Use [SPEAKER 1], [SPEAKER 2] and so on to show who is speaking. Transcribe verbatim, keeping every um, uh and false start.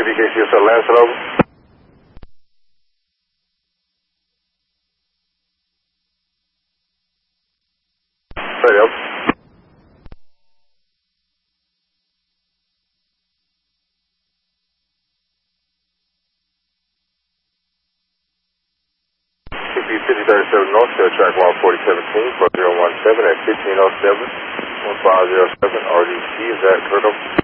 [SPEAKER 1] Q B K C S L Lancet, over. Ready, over. Q B fifty thirty-seven North, Shell Track one forty seventeen, four zero one seven at fifteen oh seven, one five zero seven, R D C, is that correct?